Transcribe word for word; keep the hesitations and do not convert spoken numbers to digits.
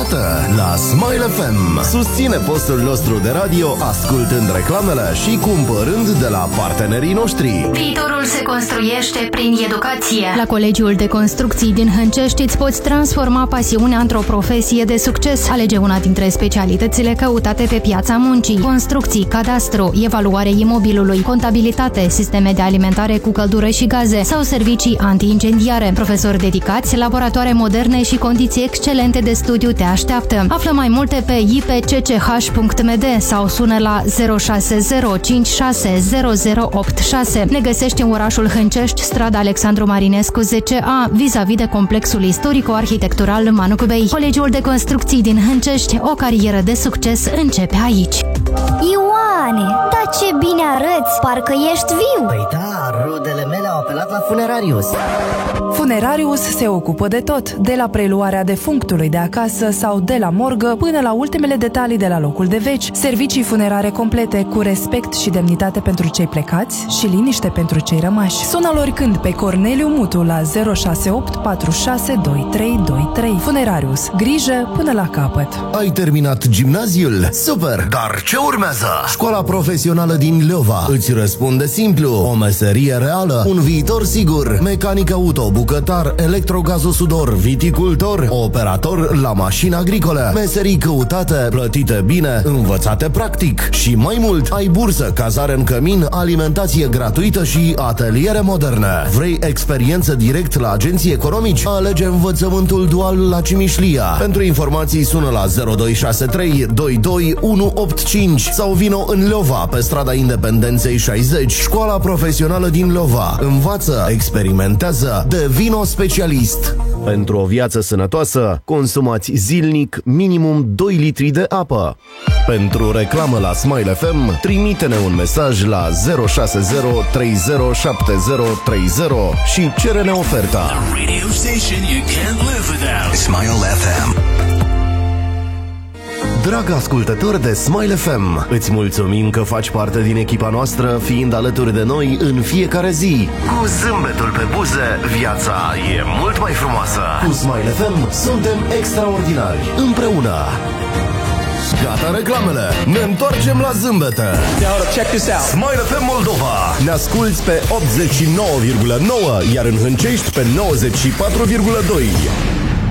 dată la Smile F M. Susține postul nostru de radio ascultând reclamele și cumpărând de la partenerii noștri. Viitorul se construiește prin educație. La Colegiul de Construcții din Hâncești îți poți transforma pasiunea într-o profesie de succes. Alege una dintre specialitățile căutate pe piața muncii: construcții, cadastru, evaluare imobilului, contabilitate, sisteme de alimentare cu căldură și gaze sau servicii anti-incendiare. Profesori dedicați, laboratoare moderne și condiții excelente de studiu te așteaptă. Află mai multe pe i p c c h punct m d sau sună la zero șase zero cinci șase zero zero opt șase. Ne găsești în orașul Hâncești, strada Alexandru Marinescu zece A, vis-a-vis de complexul istorico-arhitectural Manucubei. Colegiul de Construcții din Hâncești, o carieră de succes începe aici. Ioane, dar ce bine arăți, parcă ești viu. Păi da, rudele mele au apelat la Funerarius. Funerarius se ocupă de tot, de la preluarea defunctului de acasă sau de la morgă până la ultimele detalii de la locul de veci. Servicii funerare complete cu respect și demnitate pentru cei plecați și liniște pentru cei rămași. Sună-l oricând pe Corneliu Mutu la zero șase opt patru șase doi trei doi trei. Funerarius. Grijă până la capăt. Ai terminat gimnaziul? Super! Dar ce urmează? Școala profesională din Leova îți răspunde simplu: o meserie reală, un viitor sigur, mecanic auto, bucătar, electrogazosudor, viticultor, operator la mașini agricole. Meserii căutate, plătite bine, învățate practic. Și mai mult, ai bursă, cazare în cămin, alimentație gratuită și ateliere moderne. Vrei experiență direct la agenții economici? Alege învățământul dual la Cimișlia. Pentru informații sună la zero doi șase trei doi doi unu opt cinci sau vino în Leova, pe strada Independenței șaizeci. Școala profesională din Leova. Învață, experimentează, devino specialist. Pentru o viață sănătoasă, consumați zilnic minimum doi litri de apă. Pentru reclamă la Smile F M, trimite-ne un mesaj la zero șase zero trei zero șapte zero trei zero și cere-ne oferta. Radio station you can't live without. Smile F M. Drag ascultător de Smile F M, îți mulțumim că faci parte din echipa noastră, fiind alături de noi în fiecare zi. Cu zâmbetul pe buze, viața e mult mai frumoasă. Cu Smile F M suntem extraordinari, împreună. Gata reclamele, ne întoarcem la zâmbete. Smile F M Moldova. Ne asculți pe optzeci și nouă virgulă nouă, iar în Hâncești pe nouăzeci și patru virgulă doi.